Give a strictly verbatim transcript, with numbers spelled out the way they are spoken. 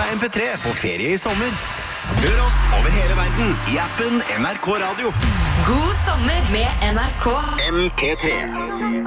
deg M P tre på ferie i sommer. Hør oss over hele verden i appen N R K Radio. God sommer med N R K M P tre.